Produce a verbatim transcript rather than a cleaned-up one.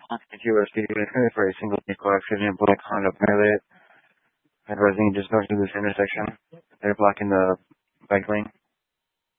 T U S D for a single vehicle accident, black Honda Pilot, advising just north of this intersection. They're blocking the bike lane.